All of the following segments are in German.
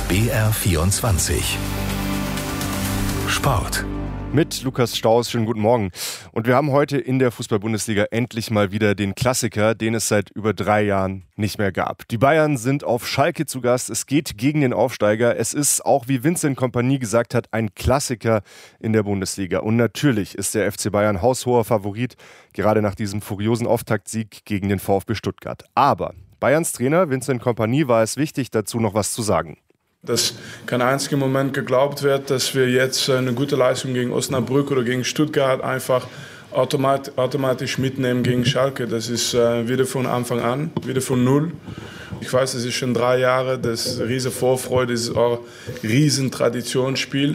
BR24 Sport. Mit Lukas Staus, schönen guten Morgen. Und wir haben heute in der Fußball-Bundesliga endlich mal wieder den Klassiker, den es seit über 3 Jahren nicht mehr gab. Die Bayern sind auf Schalke zu Gast. Es geht gegen den Aufsteiger. Es ist, auch wie Vincent Kompany gesagt hat, ein Klassiker in der Bundesliga. Und natürlich ist der FC Bayern haushoher Favorit, gerade nach diesem furiosen Auftaktsieg gegen den VfB Stuttgart. Aber Bayerns Trainer Vincent Kompany war es wichtig, dazu noch was zu sagen. Dass kein einziger Moment geglaubt wird, dass wir jetzt eine gute Leistung gegen Osnabrück oder gegen Stuttgart einfach automatisch mitnehmen gegen Schalke. Das ist wieder von Anfang an, wieder von Null. Ich weiß, es ist schon 3 Jahre, das riesen Vorfreude, das ist auch ein riesen Traditionsspiel.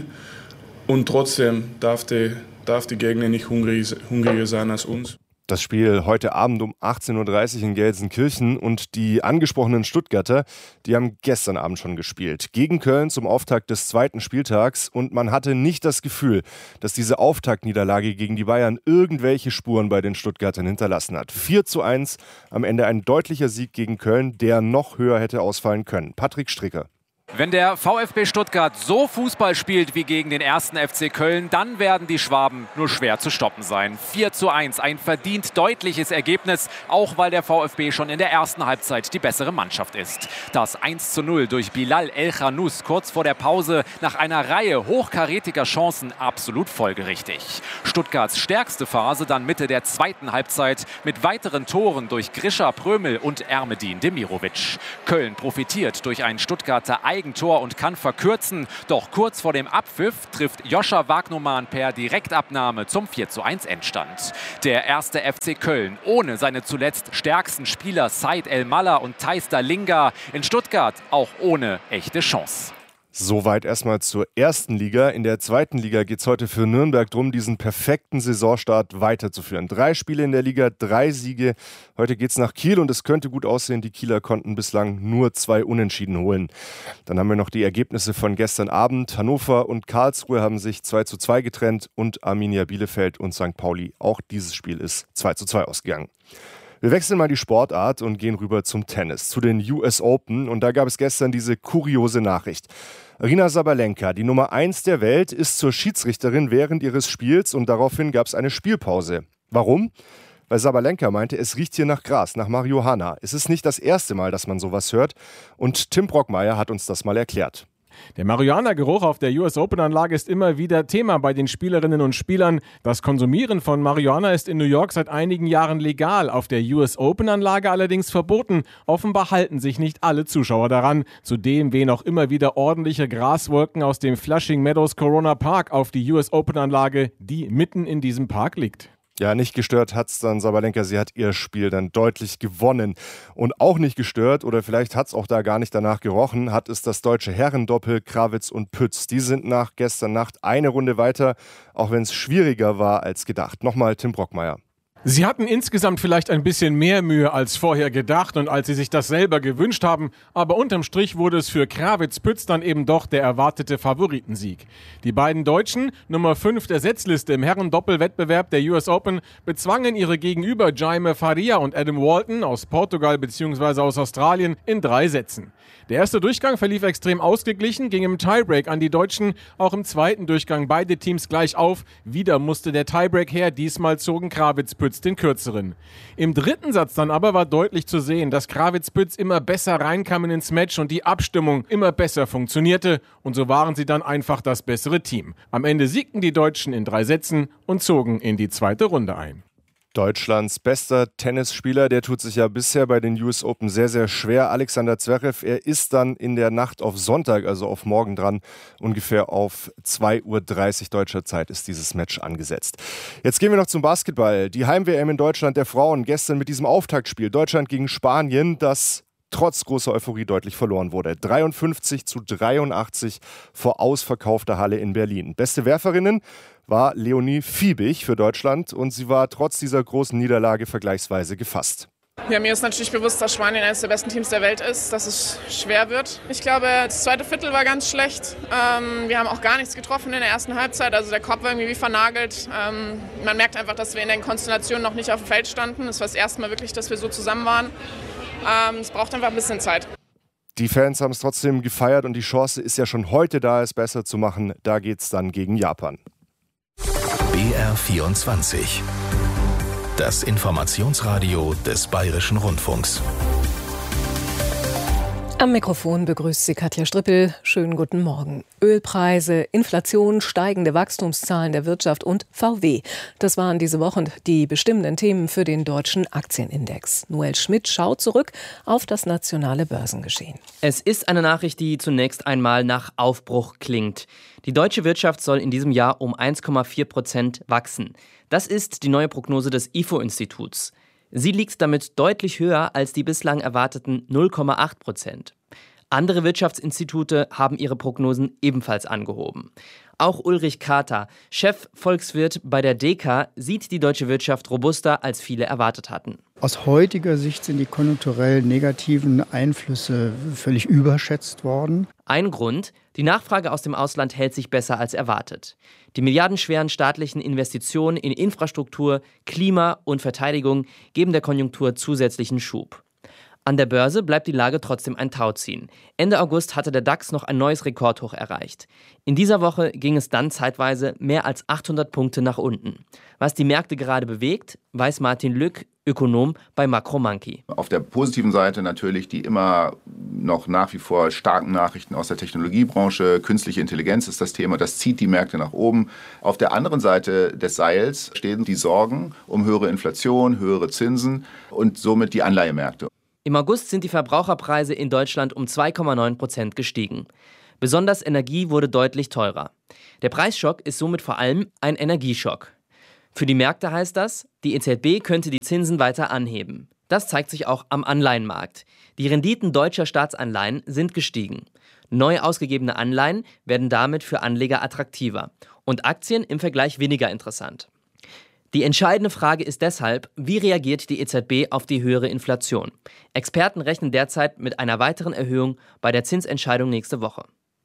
Und trotzdem darf die Gegner nicht hungriger sein als uns. Das Spiel heute Abend um 18:30 Uhr in Gelsenkirchen und die angesprochenen Stuttgarter, die haben gestern Abend schon gespielt. Gegen Köln zum Auftakt des 2. Spieltags und man hatte nicht das Gefühl, dass diese Auftaktniederlage gegen die Bayern irgendwelche Spuren bei den Stuttgartern hinterlassen hat. 4:1, am Ende ein deutlicher Sieg gegen Köln, der noch höher hätte ausfallen können. Patrick Stricker. Wenn der VfB Stuttgart so Fußball spielt wie gegen den 1. FC Köln, dann werden die Schwaben nur schwer zu stoppen sein. 4:1, ein verdient deutliches Ergebnis, auch weil der VfB schon in der ersten Halbzeit die bessere Mannschaft ist. Das 1:0 durch Bilal El-Khanous kurz vor der Pause nach einer Reihe hochkarätiger Chancen absolut folgerichtig. Stuttgarts stärkste Phase dann Mitte der zweiten Halbzeit mit weiteren Toren durch Grisha Prömel und Ermedin Demirovic. Köln profitiert durch ein Stuttgarter Eigentor und kann verkürzen. Doch kurz vor dem Abpfiff trifft Joscha Wagnumann per Direktabnahme zum 4:1 Endstand. Der 1. FC Köln ohne seine zuletzt stärksten Spieler Said El-Mallah und Thijs Dallinga. In Stuttgart auch ohne echte Chance. Soweit erstmal zur ersten Liga. In der zweiten Liga geht es heute für Nürnberg darum, diesen perfekten Saisonstart weiterzuführen. 3 Spiele in der Liga, 3 Siege. Heute geht es nach Kiel und es könnte gut aussehen. Die Kieler konnten bislang nur 2 Unentschieden holen. Dann haben wir noch die Ergebnisse von gestern Abend. Hannover und Karlsruhe haben sich 2:2 getrennt und Arminia Bielefeld und St. Pauli. Auch dieses Spiel ist 2:2 ausgegangen. Wir wechseln mal die Sportart und gehen rüber zum Tennis, zu den US Open. Und da gab es gestern diese kuriose Nachricht. Aryna Sabalenka, die Nummer 1 der Welt, ist zur Schiedsrichterin während ihres Spiels und daraufhin gab es eine Spielpause. Warum? Weil Sabalenka meinte, es riecht hier nach Gras, nach Marihuana. Es ist nicht das erste Mal, dass man sowas hört. Und Tim Brockmeier hat uns das mal erklärt. Der Marihuana-Geruch auf der US Open-Anlage ist immer wieder Thema bei den Spielerinnen und Spielern. Das Konsumieren von Marihuana ist in New York seit einigen Jahren legal, auf der US Open-Anlage allerdings verboten. Offenbar halten sich nicht alle Zuschauer daran. Zudem wehen auch immer wieder ordentliche Graswolken aus dem Flushing Meadows Corona Park auf die US Open-Anlage, die mitten in diesem Park liegt. Ja, nicht gestört hat's dann Sabalenka. Sie hat ihr Spiel dann deutlich gewonnen. Und auch nicht gestört, oder vielleicht hat's auch da gar nicht danach gerochen, hat es das deutsche Herrendoppel Krawietz und Pütz. Die sind nach gestern Nacht eine Runde weiter, auch wenn es schwieriger war als gedacht. Nochmal Tim Brockmeier. Sie hatten insgesamt vielleicht ein bisschen mehr Mühe als vorher gedacht und als sie sich das selber gewünscht haben, aber unterm Strich wurde es für Krawietz-Pütz dann eben doch der erwartete Favoritensieg. Die beiden Deutschen, Nummer 5 der Setzliste im Herrendoppelwettbewerb der US Open, bezwangen ihre Gegenüber Jaime Faria und Adam Walton aus Portugal bzw. aus Australien in 3 Sätzen. Der erste Durchgang verlief extrem ausgeglichen, ging im Tiebreak an die Deutschen, auch im zweiten Durchgang beide Teams gleich auf. Wieder musste der Tiebreak her, diesmal zogen Krawietz-Pütz den kürzeren. Im dritten Satz dann aber war deutlich zu sehen, dass Krawietz-Pütz immer besser reinkamen ins Match und die Abstimmung immer besser funktionierte und so waren sie dann einfach das bessere Team. Am Ende siegten die Deutschen in 3 Sätzen und zogen in die zweite Runde ein. Deutschlands bester Tennisspieler, der tut sich ja bisher bei den US Open sehr, sehr schwer. Alexander Zverev, er ist dann in der Nacht auf Sonntag, also auf morgen dran, ungefähr auf 2:30 Uhr deutscher Zeit ist dieses Match angesetzt. Jetzt gehen wir noch zum Basketball. Die Heim-WM in Deutschland der Frauen gestern mit diesem Auftaktspiel Deutschland gegen Spanien, das trotz großer Euphorie deutlich verloren wurde. 53:83 vor ausverkaufter Halle in Berlin. Beste Werferinnen war Leonie Fiebig für Deutschland und sie war trotz dieser großen Niederlage vergleichsweise gefasst. Ja, mir ist natürlich bewusst, dass Spanien eines der besten Teams der Welt ist, dass es schwer wird. Ich glaube, das zweite Viertel war ganz schlecht. Wir haben auch gar nichts getroffen in der ersten Halbzeit. Also der Kopf war irgendwie wie vernagelt. Man merkt einfach, dass wir in den Konstellationen noch nicht auf dem Feld standen. Es war das erste Mal wirklich, dass wir so zusammen waren. Es braucht einfach ein bisschen Zeit. Die Fans haben es trotzdem gefeiert und die Chance ist ja schon heute da, es besser zu machen. Da geht es dann gegen Japan. BR24. Das Informationsradio des Bayerischen Rundfunks. Am Mikrofon begrüßt sie Katja Strippel. Schönen guten Morgen. Ölpreise, Inflation, steigende Wachstumszahlen der Wirtschaft und VW. Das waren diese Woche die bestimmenden Themen für den deutschen Aktienindex. Noel Schmidt schaut zurück auf das nationale Börsengeschehen. Es ist eine Nachricht, die zunächst einmal nach Aufbruch klingt. Die deutsche Wirtschaft soll in diesem Jahr um 1,4% wachsen. Das ist die neue Prognose des IFO-Instituts. Sie liegt damit deutlich höher als die bislang erwarteten 0,8%. Andere Wirtschaftsinstitute haben ihre Prognosen ebenfalls angehoben. Auch Ulrich Kater, Chefvolkswirt bei der DEKA, sieht die deutsche Wirtschaft robuster, als viele erwartet hatten. Aus heutiger Sicht sind die konjunkturell negativen Einflüsse völlig überschätzt worden. Ein Grund: Die Nachfrage aus dem Ausland hält sich besser als erwartet. Die milliardenschweren staatlichen Investitionen in Infrastruktur, Klima und Verteidigung geben der Konjunktur zusätzlichen Schub. An der Börse bleibt die Lage trotzdem ein Tauziehen. Ende August hatte der DAX noch ein neues Rekordhoch erreicht. In dieser Woche ging es dann zeitweise mehr als 800 Punkte nach unten. Was die Märkte gerade bewegt, weiß Martin Lück, Ökonom bei Macromonkey. Auf der positiven Seite natürlich die immer noch nach wie vor starken Nachrichten aus der Technologiebranche. Künstliche Intelligenz ist das Thema, das zieht die Märkte nach oben. Auf der anderen Seite des Seils stehen die Sorgen um höhere Inflation, höhere Zinsen und somit die Anleihemärkte. Im August sind die Verbraucherpreise in Deutschland um 2,9% gestiegen. Besonders Energie wurde deutlich teurer. Der Preisschock ist somit vor allem ein Energieschock. Für die Märkte heißt das, die EZB könnte die Zinsen weiter anheben. Das zeigt sich auch am Anleihenmarkt. Die Renditen deutscher Staatsanleihen sind gestiegen. Neu ausgegebene Anleihen werden damit für Anleger attraktiver und Aktien im Vergleich weniger interessant. Die entscheidende Frage ist deshalb, wie reagiert die EZB auf die höhere Inflation? Experten rechnen derzeit mit einer weiteren Erhöhung bei der Zinsentscheidung nächste Woche.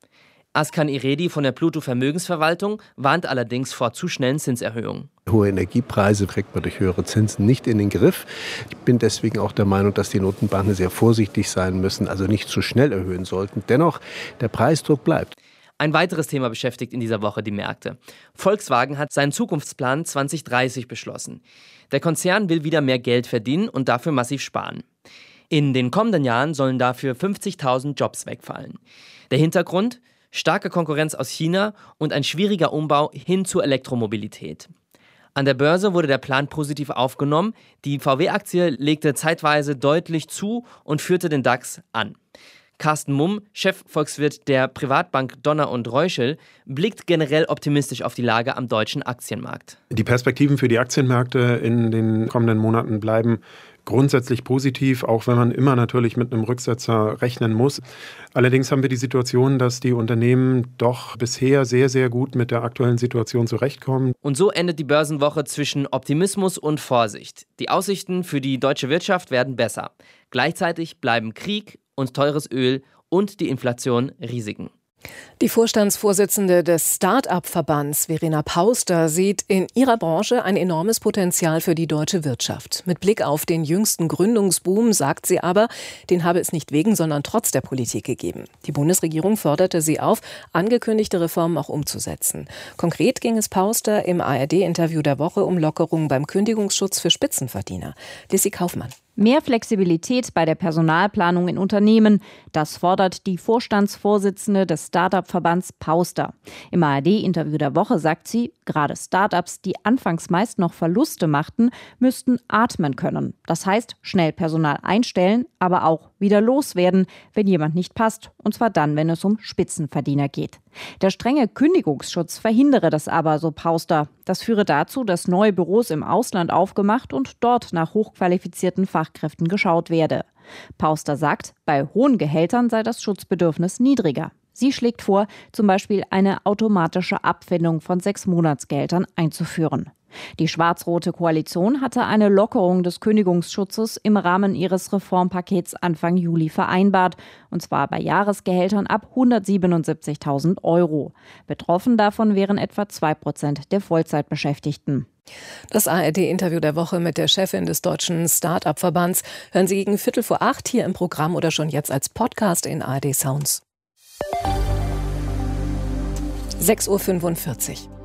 Askan Iredi von der Pluto Vermögensverwaltung warnt allerdings vor zu schnellen Zinserhöhungen. Hohe Energiepreise kriegt man durch höhere Zinsen nicht in den Griff. Ich bin deswegen auch der Meinung, dass die Notenbanken sehr vorsichtig sein müssen, also nicht zu schnell erhöhen sollten. Dennoch, der Preisdruck bleibt. Ein weiteres Thema beschäftigt in dieser Woche die Märkte. Volkswagen hat seinen Zukunftsplan 2030 beschlossen. Der Konzern will wieder mehr Geld verdienen und dafür massiv sparen. In den kommenden Jahren sollen dafür 50.000 Jobs wegfallen. Der Hintergrund? Starke Konkurrenz aus China und ein schwieriger Umbau hin zur Elektromobilität. An der Börse wurde der Plan positiv aufgenommen. Die VW-Aktie legte zeitweise deutlich zu und führte den DAX an. Carsten Mumm, Chefvolkswirt der Privatbank Donner und Reuschel, blickt generell optimistisch auf die Lage am deutschen Aktienmarkt. Die Perspektiven für die Aktienmärkte in den kommenden Monaten bleiben grundsätzlich positiv, auch wenn man immer natürlich mit einem Rücksetzer rechnen muss. Allerdings haben wir die Situation, dass die Unternehmen doch bisher sehr, sehr gut mit der aktuellen Situation zurechtkommen. Und so endet die Börsenwoche zwischen Optimismus und Vorsicht. Die Aussichten für die deutsche Wirtschaft werden besser. Gleichzeitig bleiben Krieg und teures Öl und die Inflation Risiken. Die Vorstandsvorsitzende des Start-up-Verbands, Verena Pauster, sieht in ihrer Branche ein enormes Potenzial für die deutsche Wirtschaft. Mit Blick auf den jüngsten Gründungsboom sagt sie aber, den habe es nicht wegen, sondern trotz der Politik gegeben. Die Bundesregierung forderte sie auf, angekündigte Reformen auch umzusetzen. Konkret ging es Pauster im ARD-Interview der Woche um Lockerungen beim Kündigungsschutz für Spitzenverdiener. Lissy Kaufmann. Mehr Flexibilität bei der Personalplanung in Unternehmen, das fordert die Vorstandsvorsitzende des Start-up-Verbands Pauster. Im ARD-Interview der Woche sagt sie, gerade Start-ups, die anfangs meist noch Verluste machten, müssten atmen können. Das heißt, schnell Personal einstellen, aber auch wieder loswerden, wenn jemand nicht passt. Und zwar dann, wenn es um Spitzenverdiener geht. Der strenge Kündigungsschutz verhindere das aber, so Pauster. Das führe dazu, dass neue Büros im Ausland aufgemacht und dort nach hochqualifizierten Fachkräften geschaut werde. Pauster sagt, bei hohen Gehältern sei das Schutzbedürfnis niedriger. Sie schlägt vor, zum Beispiel eine automatische Abfindung von 6 Monatsgeldern einzuführen. Die schwarz-rote Koalition hatte eine Lockerung des Kündigungsschutzes im Rahmen ihres Reformpakets Anfang Juli vereinbart, und zwar bei Jahresgehältern ab 177.000 €. Betroffen davon wären etwa 2% der Vollzeitbeschäftigten. Das ARD-Interview der Woche mit der Chefin des Deutschen Start-up-Verbands hören Sie gegen 7:15 hier im Programm oder schon jetzt als Podcast in ARD Sounds. 6:45 Uhr.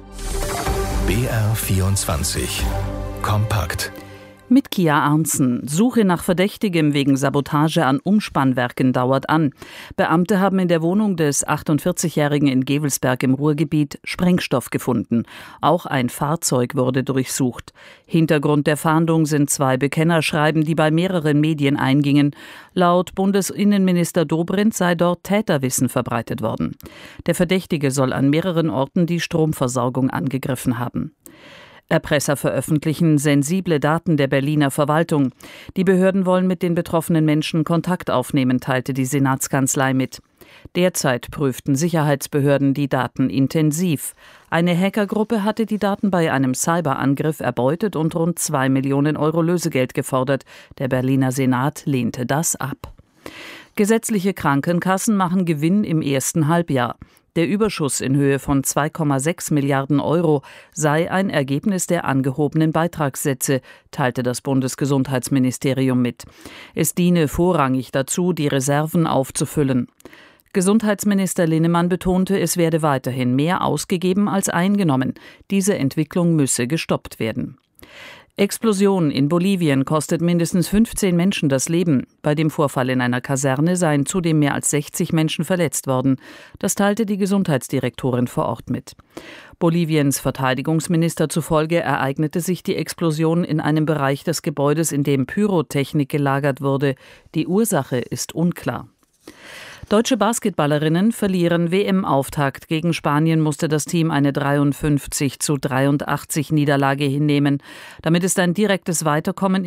BR24 Kompakt. Mit Kia Arntzen. Suche nach Verdächtigem wegen Sabotage an Umspannwerken dauert an. Beamte haben in der Wohnung des 48-Jährigen in Gevelsberg im Ruhrgebiet Sprengstoff gefunden. Auch ein Fahrzeug wurde durchsucht. Hintergrund der Fahndung sind 2 Bekennerschreiben, die bei mehreren Medien eingingen. Laut Bundesinnenminister Dobrindt sei dort Täterwissen verbreitet worden. Der Verdächtige soll an mehreren Orten die Stromversorgung angegriffen haben. Erpresser veröffentlichen sensible Daten der Berliner Verwaltung. Die Behörden wollen mit den betroffenen Menschen Kontakt aufnehmen, teilte die Senatskanzlei mit. Derzeit prüften Sicherheitsbehörden die Daten intensiv. Eine Hackergruppe hatte die Daten bei einem Cyberangriff erbeutet und rund 2 Millionen € Lösegeld gefordert. Der Berliner Senat lehnte das ab. Gesetzliche Krankenkassen machen Gewinn im ersten Halbjahr. Der Überschuss in Höhe von 2,6 Milliarden € sei ein Ergebnis der angehobenen Beitragssätze, teilte das Bundesgesundheitsministerium mit. Es diene vorrangig dazu, die Reserven aufzufüllen. Gesundheitsminister Linnemann betonte, es werde weiterhin mehr ausgegeben als eingenommen. Diese Entwicklung müsse gestoppt werden. Explosion in Bolivien kostet mindestens 15 Menschen das Leben. Bei dem Vorfall in einer Kaserne seien zudem mehr als 60 Menschen verletzt worden. Das teilte die Gesundheitsdirektorin vor Ort mit. Boliviens Verteidigungsminister zufolge ereignete sich die Explosion in einem Bereich des Gebäudes, in dem Pyrotechnik gelagert wurde. Die Ursache ist unklar. Deutsche Basketballerinnen verlieren WM-Auftakt. Gegen Spanien musste das Team eine 53:83 Niederlage hinnehmen. Damit ist ein direktes Weiterkommen